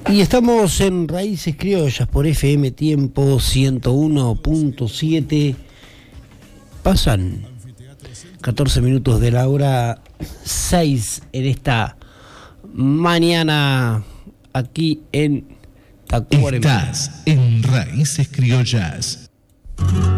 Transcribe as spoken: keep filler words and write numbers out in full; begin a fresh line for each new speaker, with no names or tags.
Y estamos en Raíces Criollas por F M Tiempo ciento uno punto siete. Pasan catorce minutos de la hora seis en esta mañana aquí en Tacuarembó.
Estás en Raíces Criollas.